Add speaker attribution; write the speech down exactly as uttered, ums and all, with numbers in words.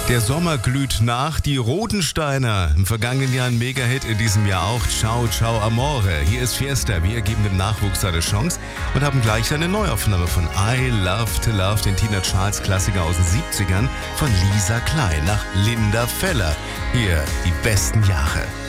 Speaker 1: Der Sommer glüht nach, die Rodensteiner. Im vergangenen Jahr ein Mega-Hit, in diesem Jahr auch Ciao, Ciao, Amore. Hier ist Fiesta, wir geben dem Nachwuchs eine Chance und haben gleich eine Neuaufnahme von I Love to Love, den Tina Charles Klassiker aus den siebzigern von Lisa Klein nach Linda Feller. Hier die besten Jahre.